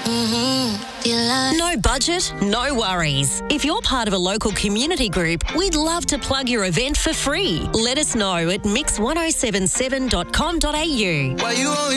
No budget, no worries. If you're part of a local community group, we'd love to plug your event for free. Let us know at mix1077.com.au.